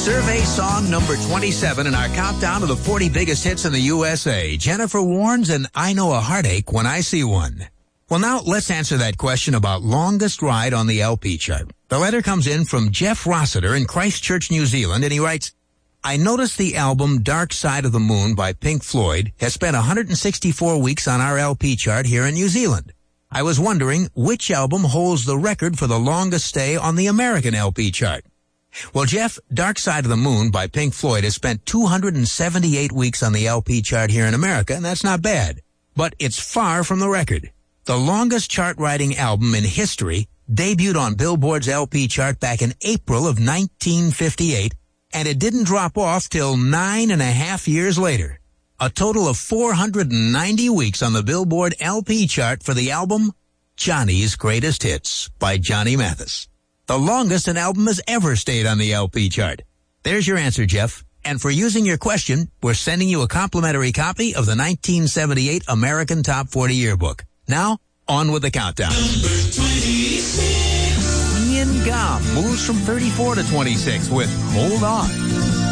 Survey song number 27 in our countdown of the 40 biggest hits in the USA. Jennifer Warnes and I Know a Heartache When I See One. Well, now let's answer that question about longest ride on the LP chart. The letter comes in from Jeff Rossiter in Christchurch, New Zealand, and he writes, I noticed the album Dark Side of the Moon by Pink Floyd has spent 164 weeks on our LP chart here in New Zealand. I was wondering which album holds the record for the longest stay on the American LP chart. Well, Jeff, Dark Side of the Moon by Pink Floyd has spent 278 weeks on the LP chart here in America, and that's not bad. But it's far from the record. The longest chart-riding album in history debuted on Billboard's LP chart back in April of 1958, and it didn't drop off till 9.5 years later. A total of 490 weeks on the Billboard LP chart for the album Johnny's Greatest Hits by Johnny Mathis. The longest an album has ever stayed on the LP chart. There's your answer, Jeff. And for using your question, we're sending you a complimentary copy of the 1978 American Top 40 Yearbook. Now, on with the countdown. Number 26. Ian Gum moves from 34 to 26 with Hold On.